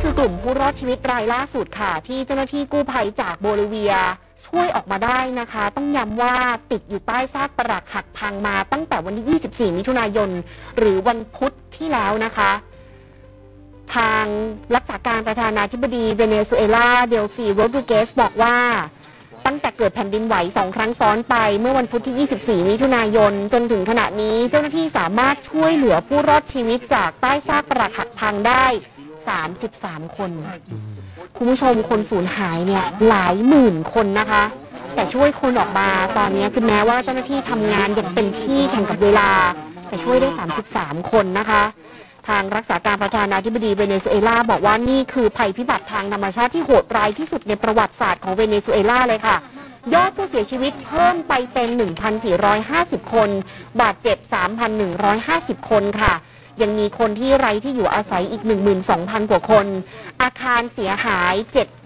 คือกลุ่มผู้รอดชีวิตรายล่าสุดค่ะที่เจ้าหน้าที่กู้ภัยจากโบลิเวียช่วยออกมาได้นะคะต้องย้ำว่าติดอยู่ใต้ซากปรักหักพังมาตั้งแต่วันที่24มิถุนายนหรือวันพุธที่แล้วนะคะทางรักษาการประธานาธิบดีเวเนซุเอลาเดลซีโรดริเกสบอกว่าตั้งแต่เกิดแผ่นดินไหว2 ครั้งซ้อนไปเมื่อวันพุธที่24มิถุนายนจนถึงขณะนี้เจ้าหน้าที่สามารถช่วยเหลือผู้รอดชีวิตจากใต้ซากปรักหักพังได้33 คนคุณผู้ชมคนสูญหายเนี่ยหลายหมื่นคนนะคะแต่ช่วยคนออกมาตอนนี้คือแม้ว่าเจ้าหน้าที่ทำงานอย่างเต็มที่แข่งกับเวลาแต่ช่วยได้33 คนนะคะทางรักษาการประธานาธิบดีเวเนซุเอลาบอกว่านี่คือภัยพิบัติทางธรรมชาติที่โหดร้ายที่สุดในประวัติศาสตร์ของเวเนซุเอลาเลยค่ะยอดผู้เสียชีวิตเพิ่มไปเป็น 1,450 คนบาดเจ็บ 3,150 คนค่ะยังมีคนที่ไร้ที่อยู่อาศัยอีก 12,000 กว่าคนอาคารเสียหาย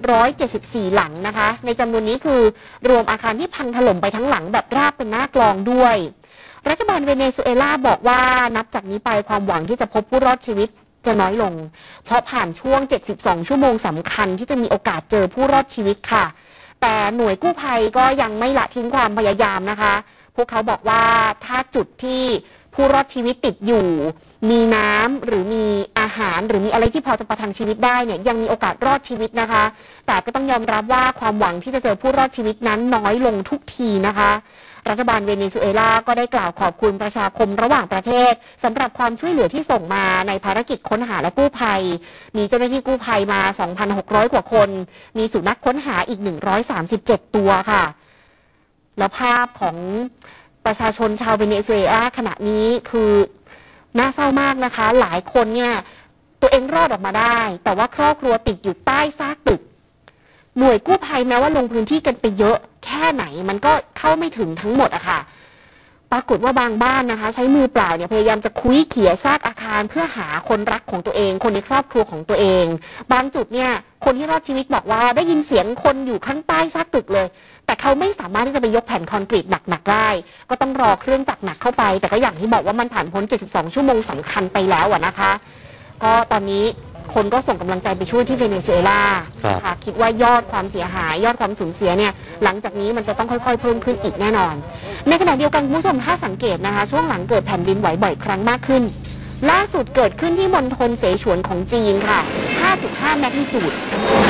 774หลังนะคะในจำนวนนี้คือรวมอาคารที่พังถล่มไปทั้งหลังแบบราบเป็นหน้ากลองด้วยรัฐบาลเวเนซุเอลาบอกว่านับจากนี้ไปความหวังที่จะพบผู้รอดชีวิตจะน้อยลงเพราะผ่านช่วง72ชั่วโมงสำคัญที่จะมีโอกาสเจอผู้รอดชีวิตค่ะแต่หน่วยกู้ภัยก็ยังไม่ละทิ้งความพยายามนะคะพวกเขาบอกว่าถ้าจุดที่ผู้รอดชีวิตติดอยู่มีน้ำหรือมีอาหารหรือมีอะไรที่พอจะประทังชีวิตได้เนี่ยยังมีโอกาสรอดชีวิตนะคะแต่ก็ต้องยอมรับว่าความหวังที่จะเจอผู้รอดชีวิตนั้นน้อยลงทุกทีนะคะรัฐบาลเวเนซุเอลาก็ได้กล่าวขอบคุณประชาคมระหว่างประเทศสำหรับความช่วยเหลือที่ส่งมาในภารกิจค้นหาและกู้ภัยมีเจ้าหน้าที่กู้ภัยมา 2,600 กว่าคนมีสุนัขค้นหาอีก137ตัวค่ะแล้วภาพของประชาชนชาวเวเนซุเอลาขณะนี้คือน่าเศร้ามากนะคะหลายคนเนี่ยตัวเองรอดออกมาได้แต่ว่าครอบครัวติดอยู่ใต้ซากตึกหน่วยกู้ภัยแม้ว่าลงพื้นที่กันไปเยอะแค่ไหนมันก็เข้าไม่ถึงทั้งหมดอะค่ะปรากฏว่าบางบ้านนะคะใช้มือเปล่าเนี่ยพยายามจะคุ้ยเขี่ยซากอาคารเพื่อหาคนรักของตัวเองคนในครอบครัวของตัวเองบางจุดเนี่ยคนที่รอดชีวิตบอกว่าได้ยินเสียงคนอยู่ข้างใต้ซากตึกเลยแต่เขาไม่สามารถที่จะไปยกแผ่นคอนกรีตหนักๆได้ก็ต้องรอเครื่องจักรหนักเข้าไปแต่ก็อย่างที่บอกว่ามันผ่านพ้น72ชั่วโมงสำคัญไปแล้วอะนะคะก็ตอนนี้คนก็ส่งกำลังใจไปช่วยที่เวเนซุเอลาค่ะคิดว่ายอดความเสียหายยอดความสูญเสียเนี่ยหลังจากนี้มันจะต้องค่อยๆเพิ่มขึ้นอีกแน่นอนในขณะเดียวกันคุณผู้ชมถ้าสังเกตนะคะช่วงหลังเกิดแผ่นดินไหวบ่อยครั้งมากขึ้นล่าสุดเกิดขึ้นที่มณฑลเสฉวนของจีนค่ะ 5.5 แมกนิจูด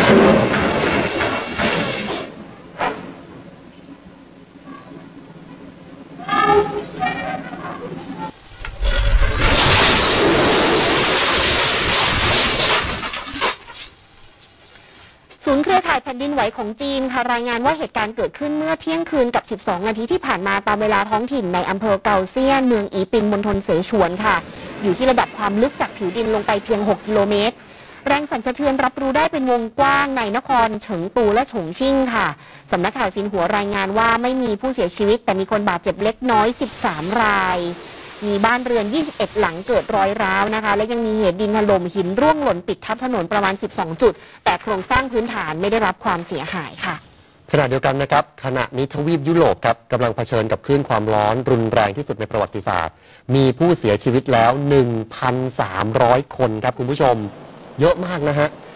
ศูนย์เครือข่ายแผ่นดินไหวของจีนค่ะรายงานว่าเหตุการณ์เกิดขึ้นเมื่อเที่ยงคืนกับ12 นาทีที่ผ่านมาตามเวลาท้องถิ่นในอำเภอเกาเซียนเมืองอีปินมณฑลเสฉวนค่ะอยู่ที่ระดับความลึกจากผิวดินลงไปเพียง6 กิโลเมตรแรงสั่นสะเทือนรับรู้ได้เป็นวงกว้างในนครเฉิงตูและฉงชิ่งค่ะสำนักข่าวซินหัวรายงานว่าไม่มีผู้เสียชีวิตแต่มีคนบาดเจ็บเล็กน้อย13 รายมีบ้านเรือน21หลังเกิดรอยร้าวนะคะและยังมีเหตุดินถล่มหินร่วงหล่นปิดทับถนนประมาณ12 จุดแต่โครงสร้างพื้นฐานไม่ได้รับความเสียหายค่ะขณะเดียวกันนะครับขณะนี้ทวีปยุโรปครับกำลังเผชิญกับคลื่นความร้อนรุนแรงที่สุดในประวัติศาสตร์มีผู้เสียชีวิตแล้ว 1,300 คนครับคุณผู้ชมเยอะมากนะฮะ